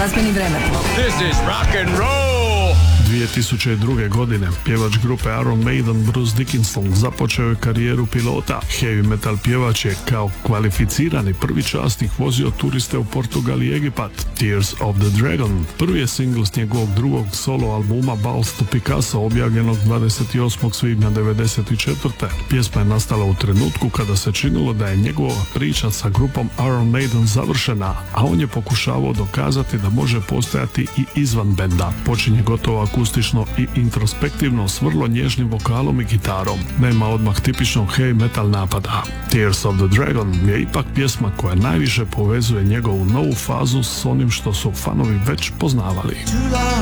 glazbeni vremeplov. This is rock and roll! 2002. godine pjevač grupe Iron Maiden Bruce Dickinson započeo je karijeru pilota. Heavy metal pjevač je kao kvalificirani prvi časnik vozio turiste u Portugal i Egipat. Tears of the Dragon prvi je singl s njegovog drugog solo albuma Balls to Picasso objavljenog 28. svibnja 1994. Pjesma je nastala u trenutku kada se činilo da je njegova priča sa grupom Iron Maiden završena, a on je pokušavao dokazati da može postojati i izvan benda. Počinje gotovo akustično i introspektivno s vrlo nježnim vokalom i gitarom. Nema odmah tipičnog heavy metal napada. Tears of the Dragon je ipak pjesma koja najviše povezuje njegovu novu fazu s onim što su fanovi već poznavali.